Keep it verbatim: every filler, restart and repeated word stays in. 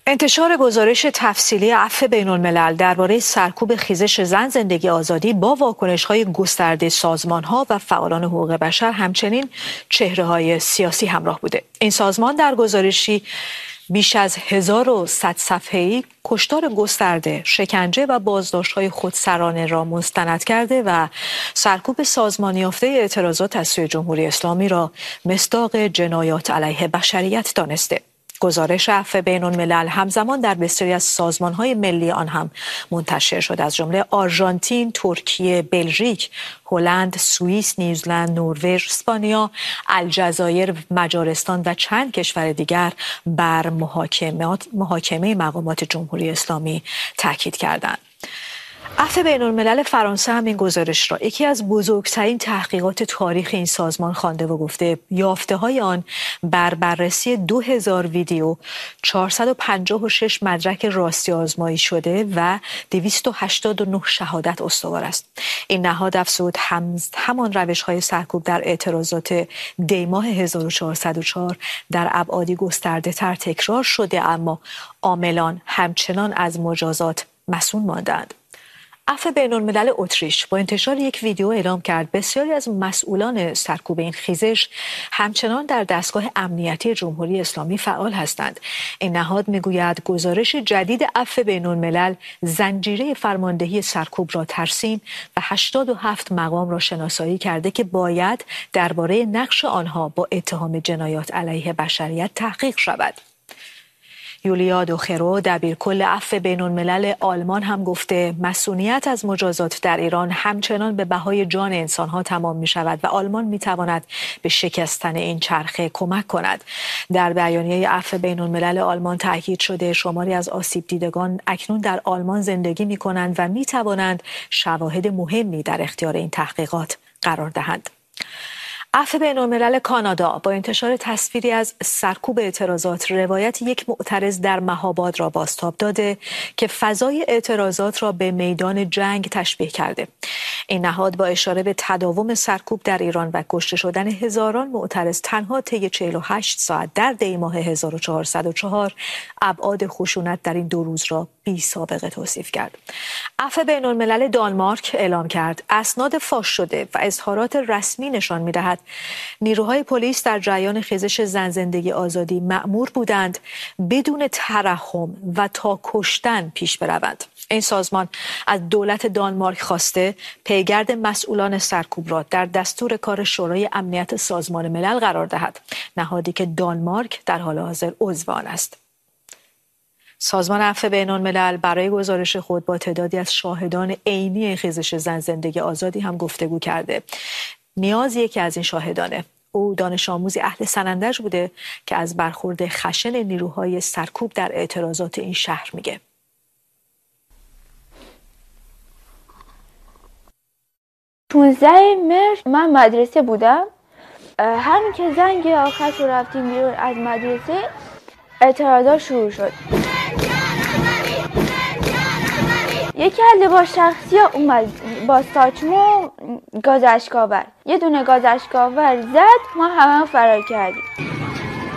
انتشار گزارش تفصیلی عفو بین‌الملل درباره سرکوب خیزش زن زندگی آزادی با واکنش‌های گسترده سازمان‌ها و فعالان حقوق بشر همچنین چهره‌های سیاسی همراه بوده. این سازمان در گزارشی بیش از هزار و صد صفحه‌ای کشتار گسترده، شکنجه و بازداشت‌های خودسرانه را مستند کرده و سرکوب سازمانی یافته اعتراضات از سوی جمهوری اسلامی را مصداق جنایات علیه بشریت دانسته. گزارش عفو بین‌الملل همزمان در بسیاری از سازمان‌های ملی آن هم منتشر شد، از جمله آرژانتین، ترکیه، بلژیک، هلند، سوئیس، نیوزلند، نروژ، اسپانیا، الجزایر، مجارستان و چند کشور دیگر بر محاکمات محاکمه مقامات جمهوری اسلامی تاکید کردند. عفو بین‌الملل فرانسه هم این گزارش را یکی از بزرگترین تحقیقات تاریخ این سازمان خوانده و گفته یافته‌های آن بر بررسی دو هزار ویدیو، چهارصد و پنجاه و شش مدرک راستی آزمایی شده و دویست و هشتاد و نه شهادت استوار است. این نهاد افزود هم همان روش‌های سرکوب در اعتراضات دی ماه هزار و چهارصد و چهار در ابعادی گسترده‌تر تکرار شده، اما عاملان همچنان از مجازات مصون ماندند. عفو بین‌الملل اتریش با انتشار یک ویدیو اعلام کرد بسیاری از مسئولان سرکوب این خیزش همچنان در دستگاه امنیتی جمهوری اسلامی فعال هستند. این نهاد میگوید گزارش جدید عفو بین‌الملل زنجیره فرماندهی سرکوب را ترسیم و هشتاد و هفت مقام را شناسایی کرده که باید درباره نقش آنها با اتهام جنایات علیه بشریت تحقیق شود. یولیا دوخرو دبیرکل عفو بین‌الملل آلمان هم گفته مسئولیت از مجازات در ایران همچنان به بهای جان انسانها تمام می شود و آلمان می تواند به شکستن این چرخه کمک کند. در بیانیه عفو بین‌الملل آلمان تاکید شده شماری از آسیب دیدگان اکنون در آلمان زندگی می کنند و می توانند شواهد مهمی در اختیار این تحقیقات قرار دهند. عفو بین‌الملل کانادا با انتشار تصویری از سرکوب اعتراضات روایت یک معترض در مهاباد را بازتاب داده که فضای اعتراضات را به میدان جنگ تشبیه کرده. این نهاد با اشاره به تداوم سرکوب در ایران و کشته شدن هزاران معترض تنها طی چهل و هشت ساعت در دی ماه هزار و چهارصد و چهار ابعاد خشونت در این دو روز را بی سابقه توصیف کرد. عفو بین‌الملل دانمارک اعلام کرد اسناد فاش شده و اظهارات رسمی نشان می‌دهد نیروهای پلیس در جریان خیزش زن زندگی آزادی مأمور بودند بدون ترحم و تا کشتن پیش بروند. این سازمان از دولت دانمارک خواسته پیگرد مسئولان سرکوب را در دستور کار شورای امنیت سازمان ملل قرار دهد، نهادی که دانمارک در حال حاضر عضو آن است. سازمان عفو بین‌الملل برای گزارش خود با تعدادی از شاهدان عینی خیزش زن زندگی آزادی هم گفتگو کرده. نیاز یکی از این شاهدانه. او دانش آموزی اهل سنندج بوده که از برخورد خشن نیروهای سرکوب در اعتراضات این شهر میگه. پونزده مهر من مدرسه بودم. همین که زنگ آخر رو رفتیم بیرون از مدرسه اعتراضات شروع شد. یکی از لباس شخصی ها اومد با ساچمو گاز اشک‌آور، یه دونه گاز اشک‌آور زد، ما همه فرار کردیم.